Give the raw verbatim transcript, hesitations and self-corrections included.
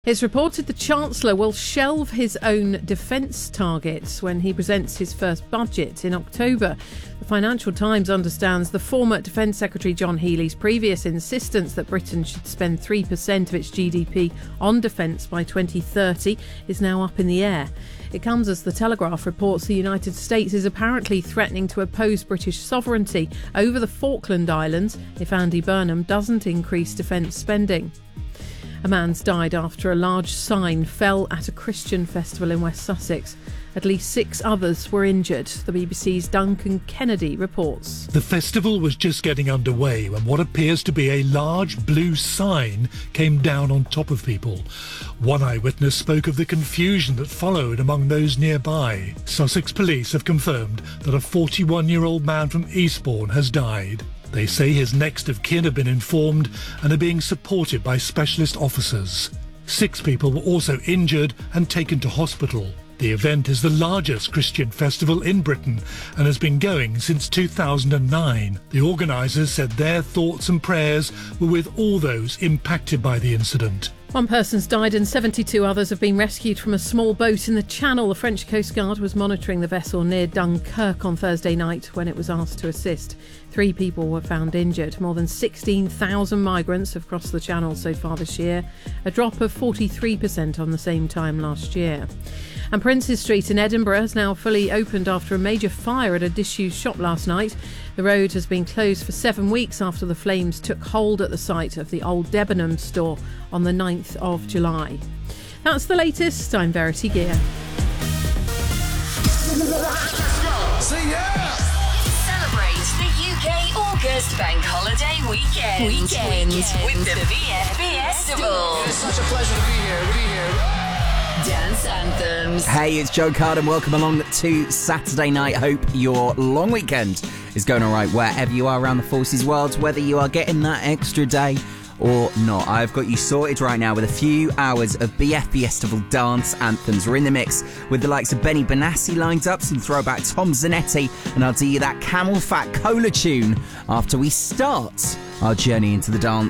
It's reported the Chancellor will shelve his own defence targets when he presents his first budget in October. The Financial Times understands the former Defence Secretary John Healey's previous insistence that Britain should spend three percent of its G D P on defence by twenty thirty is now up in the air. It comes as the Telegraph reports the United States is apparently threatening to oppose British sovereignty over the Falkland Islands if Andy Burnham doesn't increase defence spending. A man's died after a large sign fell at a Christian festival in West Sussex. At least six others were injured. The B B C's Duncan Kennedy reports. The festival was just getting underway when what appears to be a large blue sign came down on top of people. One eyewitness spoke of the confusion that followed among those nearby. Sussex police have confirmed that a forty-one-year-old man from Eastbourne has died. They say his next of kin have been informed and are being supported by specialist officers. Six people were also injured and taken to hospital. The event is the largest Christian festival in Britain and has been going since two thousand nine. The organisers said their thoughts and prayers were with all those impacted by the incident. One person's died and seventy-two others have been rescued from a small boat in the Channel. The French Coast Guard was monitoring the vessel near Dunkirk on Thursday night when it was asked to assist. Three people were found injured. More than sixteen thousand migrants have crossed the Channel so far this year, a drop of forty-three percent on the same time last year. And Princes Street in Edinburgh has now fully opened after a major fire at a disused shop last night. The road has been closed for seven weeks after the flames took hold at the site of the old Debenhams store on the ninth of July. That's the latest. I'm Verity Gear. Say yeah! Celebrate the U K August Bank Holiday Weekend. Weekend, Weekend. with the V F B Festival. It's such a pleasure to be here. To be here. Dance anthems. Hey, it's Joe Carden. Welcome along to Saturday night. Hope your long weekend is going all right wherever you are around the Forces world, whether you are getting that extra day or not. I've got you sorted right now with a few hours of B F B Festival dance anthems. We're in the mix with the likes of Benny Benassi lined up, some throwback Tom Zanetti, and I'll do you that Camel Fat Cola tune after we start our journey into the dance